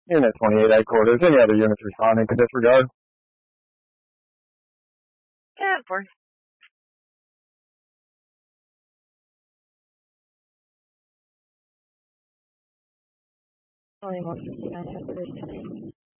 Unit 28 headquarters. Any other units responding to disregard? Yeah, of course. Only 159 transportation.